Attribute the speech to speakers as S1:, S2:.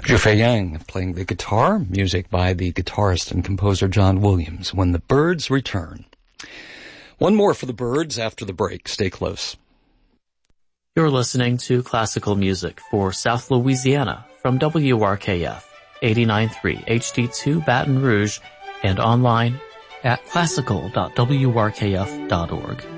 S1: Zhufei Yang playing the guitar, music by the guitarist and composer John Williams, When the Birds Return. One more for the Birds after the break. Stay close.
S2: You're listening to classical music for South Louisiana from WRKF 89.3 HD2 Baton Rouge and online at classical.wrkf.org.